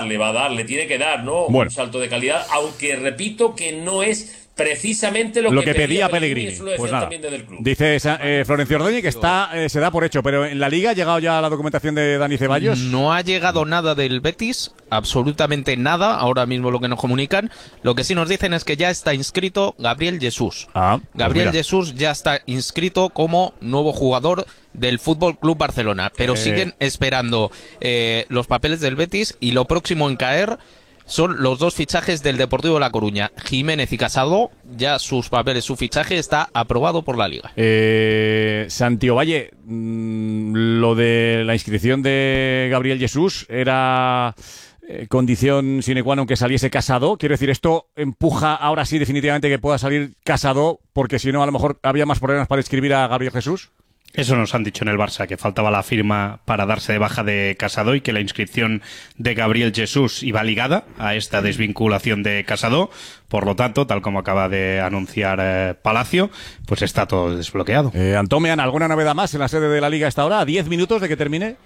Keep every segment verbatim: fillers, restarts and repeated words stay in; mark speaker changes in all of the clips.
Speaker 1: le va a dar, le tiene que dar, ¿no?
Speaker 2: Bueno.
Speaker 1: Un salto de calidad, aunque repito que no es precisamente lo,
Speaker 2: lo
Speaker 1: que,
Speaker 2: que pedía
Speaker 1: Pellegrini.
Speaker 2: Pellegrini.
Speaker 1: Eso lo
Speaker 2: Pues
Speaker 1: decía
Speaker 2: nada.
Speaker 1: también desde el club.
Speaker 2: Dice eh, Florencio Ordóñez que está eh, se da por hecho, pero en la Liga ha llegado ya la documentación de Dani Ceballos.
Speaker 3: No ha llegado nada del Betis, absolutamente nada, ahora mismo lo que nos comunican. Lo que sí nos dicen es que ya está inscrito Gabriel Jesús.
Speaker 2: Ah, pues
Speaker 3: Gabriel
Speaker 2: mira.
Speaker 3: Jesús ya está inscrito como nuevo jugador del Fútbol Club Barcelona, pero
Speaker 2: Eh.
Speaker 3: siguen esperando eh, los papeles del Betis, y lo próximo en caer son los dos fichajes del Deportivo La Coruña, Jiménez y Casado. Ya sus papeles, su fichaje está aprobado por la Liga.
Speaker 2: Eh, Santi Ovalle, mmm, lo de la inscripción de Gabriel Jesús era eh, condición sine qua non que saliese Casado. Quiero decir, esto empuja ahora sí definitivamente que pueda salir Casado, porque si no a lo mejor había más problemas para inscribir a Gabriel Jesús.
Speaker 4: Eso nos han dicho en el Barça, que faltaba la firma para darse de baja de Casado y que la inscripción de Gabriel Jesús iba ligada a esta desvinculación de Casado. Por lo tanto, tal como acaba de anunciar eh, Palacio, pues está todo desbloqueado.
Speaker 2: Eh, Antomean, ¿alguna novedad más en la sede de la Liga a esta hora? ¿A diez minutos de que termine?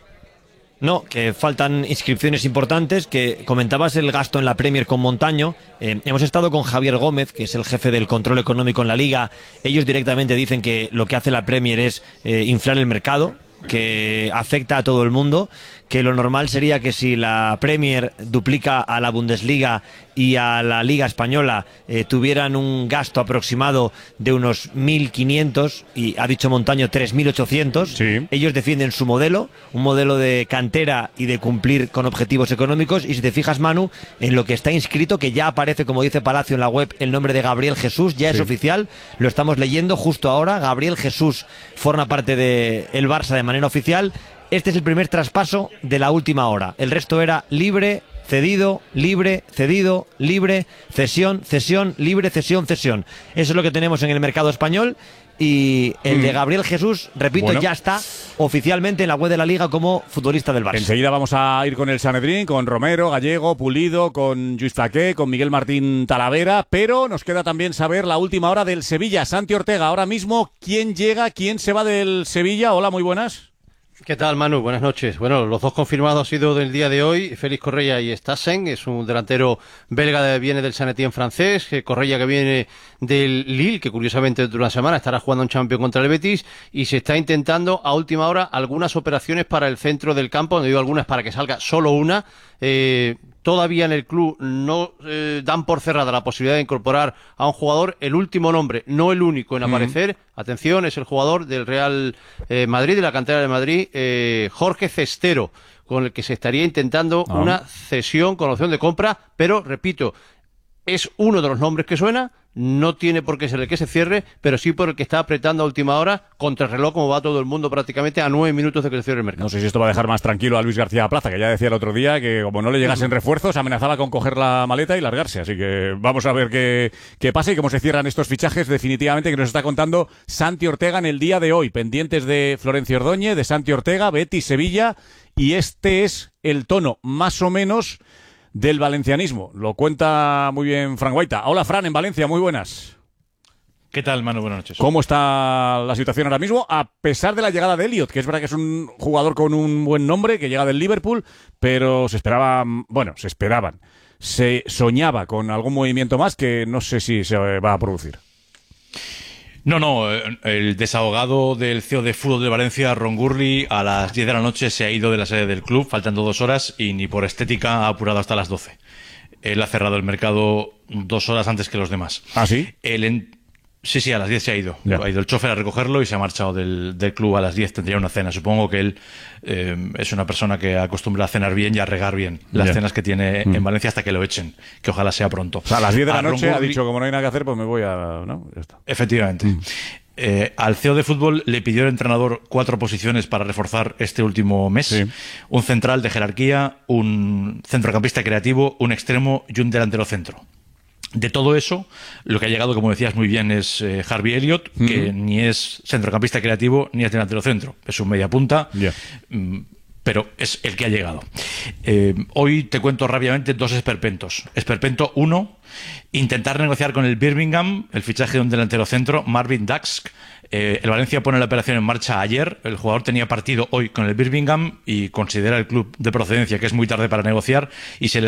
Speaker 5: No, que faltan inscripciones importantes, que comentabas el gasto en la Premier con Montaño. Eh, hemos estado con Javier Gómez, que es el jefe del control económico en la Liga. Ellos directamente dicen que lo que hace la Premier es eh, inflar el mercado, que afecta a todo el mundo, que lo normal sería que si la Premier duplica a la Bundesliga y a la Liga Española eh, tuvieran un gasto aproximado de unos mil quinientos, y ha dicho Montaño tres mil ochocientos.
Speaker 2: Sí.
Speaker 5: Ellos defienden su modelo, un modelo de cantera y de cumplir con objetivos económicos. Y si te fijas, Manu, en lo que está inscrito, que ya aparece, como dice Palacio en la web, el nombre de Gabriel Jesús, ya
Speaker 2: Sí.
Speaker 5: es oficial, lo estamos leyendo justo ahora. Gabriel Jesús forma parte del Barça de manera oficial. Este es el primer traspaso de la última hora. El resto era libre, cedido, libre, cedido, libre, cesión, cesión, libre, cesión, cesión. Eso es lo que tenemos en el mercado español. Y el
Speaker 2: Mm.
Speaker 5: de Gabriel Jesús, repito,
Speaker 2: Bueno.
Speaker 5: ya está oficialmente en la web de la Liga como futbolista del Barça.
Speaker 2: Enseguida vamos a ir con el Sanedrín, con Romero, Gallego, Pulido, con Lluís Flaqué, con Miguel Martín Talavera, pero nos queda también saber la última hora del Sevilla. Santi Ortega, ahora mismo, ¿quién llega? ¿Quién se va del Sevilla? Hola, muy buenas.
Speaker 6: ¿Qué tal, Manu? Buenas noches. Bueno, los dos confirmados han sido del día de hoy, Félix Correia y Stassen. Es un delantero belga que viene del Saint-Étienne francés, Correia que viene del Lille, que curiosamente dentro de una semana estará jugando un Champions contra el Betis, y se está intentando a última hora algunas operaciones para el centro del campo, donde digo algunas para que salga solo una. Eh, Todavía en el club no eh, dan por cerrada la posibilidad de incorporar a un jugador. El último nombre, no el único en aparecer, mm. atención, es el jugador del Real eh, Madrid, de la cantera de Madrid, eh, Jorge Cestero, con el que se estaría intentando oh. una cesión con opción de compra, pero, repito, es uno de los nombres que suena. No tiene por qué ser el que se cierre, pero sí por el que está apretando a última hora, contra el reloj, como va todo el mundo prácticamente, a nueve minutos de que se cierre el mercado.
Speaker 2: No sé si esto va a dejar más tranquilo a Luis García Plaza, que ya decía el otro día que como no le llegasen refuerzos, amenazaba con coger la maleta y largarse. Así que vamos a ver qué, qué pasa y cómo se cierran estos fichajes definitivamente, que nos está contando Santi Ortega en el día de hoy. Pendientes de Florencio Ordóñez, de Santi Ortega, Betis, Sevilla, y este es el tono más o menos del valencianismo. Lo cuenta muy bien Fran Guaita. Hola, Fran, en Valencia, muy buenas.
Speaker 7: ¿Qué tal, Manu? Buenas noches.
Speaker 2: ¿Cómo está la situación ahora mismo? A pesar de la llegada de Elliot, que es verdad que es un jugador con un buen nombre, que llega del Liverpool, pero se esperaba, bueno, se esperaban, se soñaba con algún movimiento más que no sé si se va a producir.
Speaker 7: No, no, el desahogado del C E O de fútbol de Valencia, Ron Gurley, a las diez de la noche se ha ido de la sede del club, faltando dos horas, y ni por estética ha apurado hasta las doce. Él ha cerrado el mercado dos horas antes que los demás.
Speaker 2: ¿Ah, sí?
Speaker 7: El en... Sí, sí, a las diez se ha ido.
Speaker 2: Ya.
Speaker 7: Ha ido el chofer a recogerlo y se ha marchado del, del club a las diez. Tendría una cena. Supongo que él eh, es una persona que acostumbra a cenar bien y a regar bien las
Speaker 2: Ya.
Speaker 7: cenas que tiene
Speaker 2: Mm.
Speaker 7: en Valencia hasta que lo echen. Que ojalá sea pronto.
Speaker 2: O sea, a las diez de la
Speaker 7: A Ron
Speaker 2: noche ha
Speaker 7: Gurley-
Speaker 2: dicho, como no hay nada que hacer, pues me voy a... ¿no? Ya está.
Speaker 7: Efectivamente.
Speaker 2: Mm.
Speaker 7: Eh, al C E O de fútbol le pidió el entrenador cuatro posiciones para reforzar este último mes.
Speaker 2: Sí.
Speaker 7: Un central de jerarquía, un centrocampista creativo, un extremo y un delantero centro. De todo eso, lo que ha llegado, como decías muy bien, es eh, Harvey Elliott,
Speaker 2: Mm.
Speaker 7: que ni es centrocampista creativo ni es delantero centro. Es un media punta.
Speaker 2: Ya.
Speaker 7: mm, pero es el que ha llegado. Eh, hoy te cuento rápidamente dos esperpentos. Esperpento uno, intentar negociar con el Birmingham el fichaje de un delantero centro, Marvin Daxk. Eh, el Valencia pone la operación en marcha ayer. El jugador tenía partido hoy con el Birmingham y considera el club de procedencia que es muy tarde para negociar y se le